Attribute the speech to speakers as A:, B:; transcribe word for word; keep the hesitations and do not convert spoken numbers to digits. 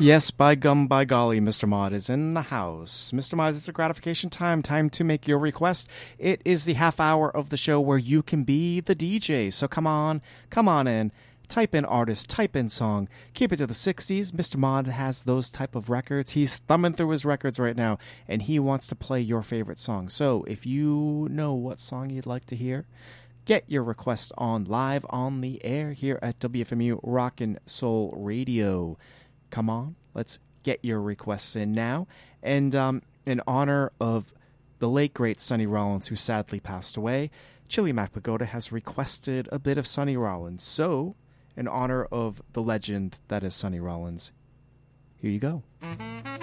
A: Yes, by gum, by golly, Mister Mod is in the house. Mister Mod, it's a gratification time. Time to make your request. It is the half hour of the show where you can be the D J. So come on, come on in. Type in artist, type in song. Keep it to the sixties. Mister Mod has those type of records. He's thumbing through his records right now, and he wants to play your favorite song. So if you know what song you'd like to hear, get your request on live on the air here at W F M U Rockin' Soul Radio. Come on, let's get your requests in now. And um, in honor of the late, great Sonny Rollins, who sadly passed away, Chili Mac Pagoda has requested a bit of Sonny Rollins. So, in honor of the legend that is Sonny Rollins, here you go.